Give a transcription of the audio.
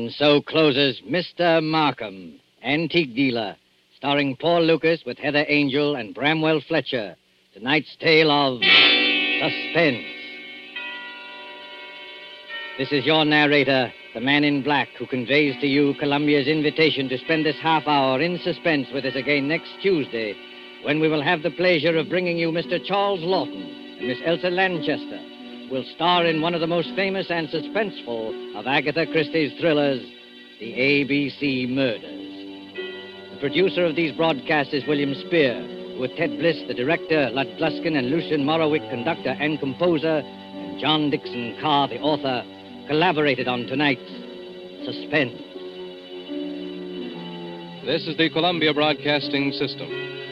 And so closes Mr. Markham, Antique Dealer, starring Paul Lucas with Heather Angel and Bramwell Fletcher. Tonight's tale of suspense. This is your narrator, the man in black, who conveys to you Columbia's invitation to spend this half hour in suspense with us again next Tuesday, when we will have the pleasure of bringing you Mr. Charles Lawton and Miss Elsa Lanchester, who will star in one of the most famous and suspenseful of Agatha Christie's thrillers, The ABC Murders. The producer of these broadcasts is William Spear, with Ted Bliss, the director, Lud Gluskin and Lucian Morowick, conductor and composer, and John Dixon Carr, the author, collaborated on tonight's Suspense. This is the Columbia Broadcasting System.